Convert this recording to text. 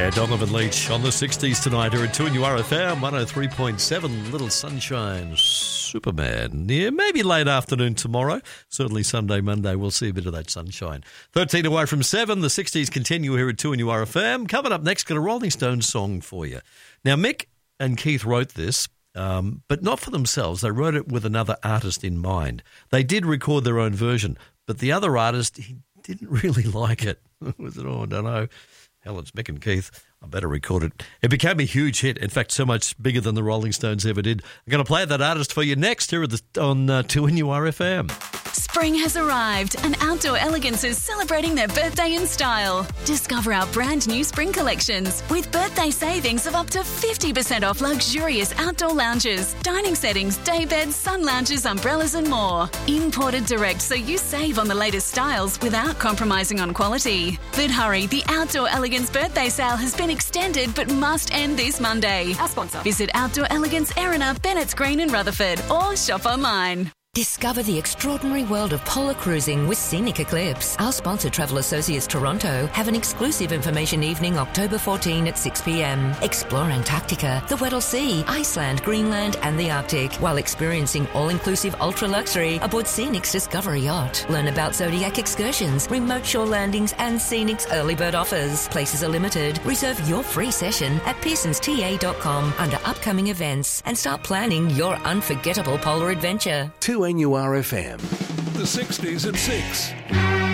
Yeah, Donovan Leach on the 60s tonight here at 2NURFM 103.7, Little Sunshine, Superman. Yeah, maybe late afternoon tomorrow. Certainly Sunday, Monday, we'll see a bit of that sunshine. 13 away from 7, the 60s continue here at 2NURFM. Coming up next, got a Rolling Stones song for you. Now, Mick and Keith wrote this, but not for themselves. They wrote it with another artist in mind. They did record their own version, but the other artist, he didn't really like it. Was it? Oh, I don't know. Hell, it's Mick and Keith. I better record it. It became a huge hit. In fact, so much bigger than the Rolling Stones ever did. I'm going to play that artist for you next here on 2NURFM. Spring has arrived and Outdoor Elegance is celebrating their birthday in style. Discover our brand new spring collections with birthday savings of up to 50% off luxurious outdoor lounges, dining settings, day beds, sun lounges, umbrellas and more. Imported direct so you save on the latest styles without compromising on quality. But hurry, the Outdoor Elegance birthday sale has been extended but must end this Monday. Our sponsor. Visit Outdoor Elegance, Erina, Bennett's Green and Rutherford or shop online. Discover the extraordinary world of polar cruising with Scenic Eclipse. Our sponsor, Travel Associates Toronto, have an exclusive information evening October 14 at 6 p.m. Explore Antarctica, the Weddell Sea, Iceland, Greenland and the Arctic while experiencing all-inclusive ultra-luxury aboard Scenic's Discovery Yacht. Learn about Zodiac excursions, remote shore landings and Scenic's early bird offers. Places are limited. Reserve your free session at pearsonsta.com under upcoming events and start planning your unforgettable polar adventure. 2NURFM. The 60s at 6.